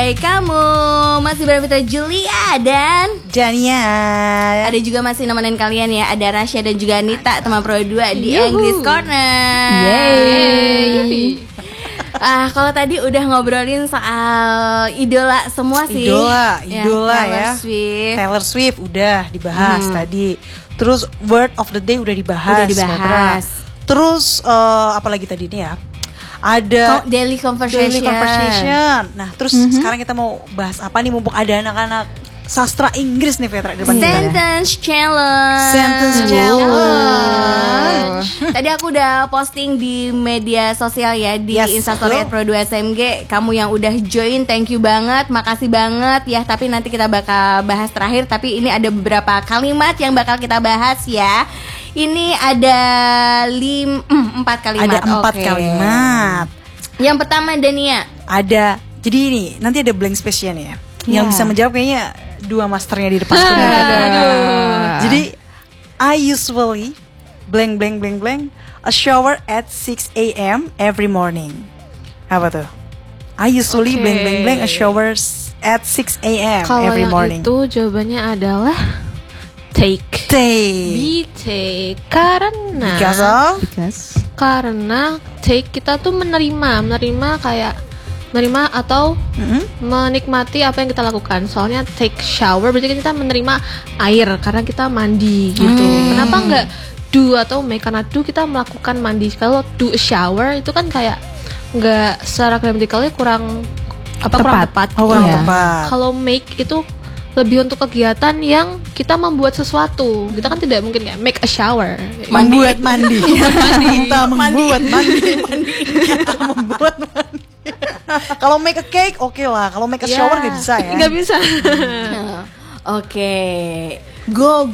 Hai kamu, masih bareng Fitra Julia dan Dania. Ada juga masih nemenin kalian ya, ada Rasya dan juga Anita, teman Pro 2 di English Corner. Yeay. Kalau tadi udah ngobrolin soal idola semua sih. Idola ya. Taylor Swift udah dibahas tadi. Terus word of the day udah dibahas. Terus apa lagi tadi nih ya? Ada Daily Conversation. Nah, terus sekarang kita mau bahas apa nih mumpung ada anak-anak sastra Inggris nih Petra depan kita. Sentence Challenge. Tadi aku udah posting di media sosial ya, di Instastory @pro2smg. Kamu yang udah join, thank you banget, makasih banget ya. Tapi nanti kita bakal bahas terakhir. Tapi ini ada beberapa kalimat yang bakal kita bahas ya. Ini ada 4 kalimat. Ada 4 kalimat. Yang pertama Dania. Ada. Jadi ini nanti ada blank space-nya nih ya. Yang bisa menjawab kayaknya 2 masternya di depan. Jadi I usually blank a shower at 6 a.m. every morning. Apa tuh? I usually blank a shower at 6 a.m. every morning. Kalau yang itu jawabannya adalah take. Karena take kita tuh menerima kayak menerima atau menikmati apa yang kita lakukan. Soalnya take shower berarti kita menerima air karena kita mandi gitu. Kenapa nggak do atau make? Karena do kita melakukan mandi. Kalau do a shower itu kan kayak nggak secara gramatikalnya kurang tepat. Kalau make itu lebih untuk kegiatan yang kita membuat sesuatu. Kita kan tidak mungkin kayak make a shower. Membuat mandi. Kalau make a cake oke lah. Kalau make a shower nggak bisa ya. Nggak bisa. Oke. Go.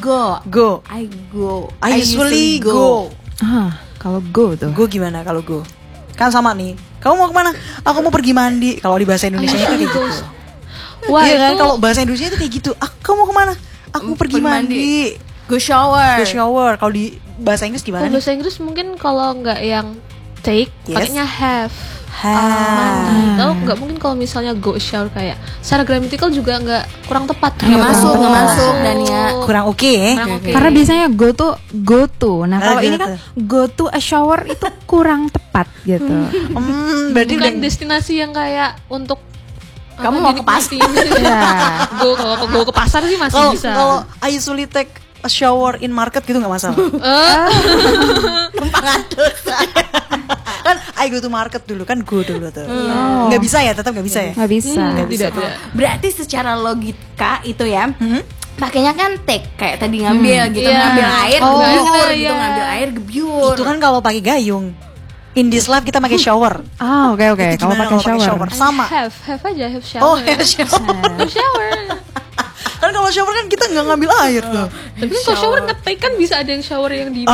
I usually go. Kalau go tuh. Go gimana kalau go? Kan sama nih. Kamu mau kemana? Aku mau pergi mandi. Kalau di bahasa Indonesia itu kayak gitu. Wah, iya kan kalau bahasa Indonesia itu kayak gitu. Kamu mau kemana? Aku pergi mandi. Go shower. Kalau di bahasa Inggris gimana? Bahasa Inggris mungkin kalau nggak yang take, pakainya have. Mandi. Kalau nggak mungkin kalau misalnya go shower kayak secara gramatikal juga kurang tepat. Nggak masuk dan ya kurang oke. Karena biasanya go to. Nah kalau ini kan go to a shower itu kurang tepat gitu. Berarti bukan destinasi yang kayak untuk kamu mau ke pasar. Kalau go ke pasar sih masih bisa. Kalau I usually take a shower in market gitu nggak masalah. Numpang adus. Kan I go to market dulu kan go dulu tuh. Nggak bisa ya, tetap nggak bisa ya. Nggak bisa. Tidak. Berarti secara logika itu ya. Pakainya kan take kayak tadi ngambil gitu, ngambil air gebyur gitu, ngambil air gebyur. Itu kan kalau pakai gayung. In this life kita pakai shower. Oke. Kalau pakai shower sama. Have aja, have shower. Have shower. Kan kalau shower kan kita nggak ngambil air tuh. Tapi kalau shower nge-take kan bisa ada yang shower yang di.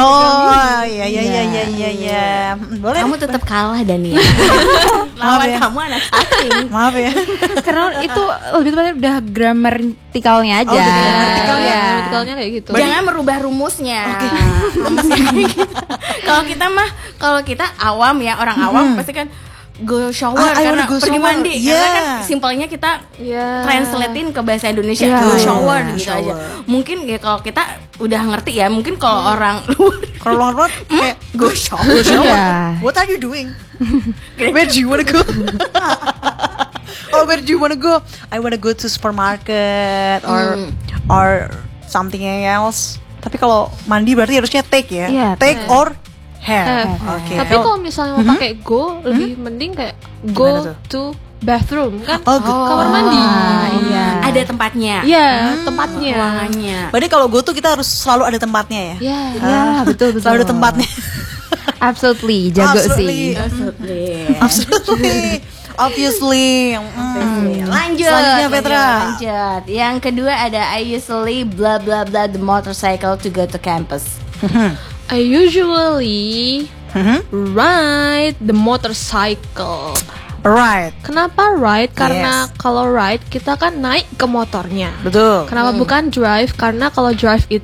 Iya. Boleh. Kamu tetap kalah Dania. Lawan kamu anak asing. Maaf ya. Karena itu lebih tepatnya udah grammatikalnya aja. Gramatikalnya kayak gitu. Jangan merubah rumusnya. Kalau kita awam ya, orang awam pasti kan go shower karena pergi mandi. Karena kan simpelnya kita translatein ke bahasa Indonesia go shower gitu aja. Mungkin ya kalau kita udah ngerti ya, mungkin kalau orang luar kayak go shower. What are you doing? Where do you wanna go? Where do you wanna go? I wanna go to supermarket or something else. Tapi kalau mandi berarti harusnya take ya. Take or have. Tapi kalau misalnya mau pakai go, lebih mending kayak go to bathroom kan, kamar mandi. Ada tempatnya. Tempatnya. Ruangannya. Berarti kalau go tuh kita harus selalu ada tempatnya ya. Betul. Selalu ada tempatnya. Absolutely, jago sih. Obviously. Lanjut. Selanjutnya Petra. Lanjut. Yang kedua ada I usually blah blah blah the motorcycle to go to campus. I usually ride the motorcycle. Ride. Kenapa ride? Karena kalau ride kita kan naik ke motornya. Betul. Kenapa bukan drive? Karena kalau drive itu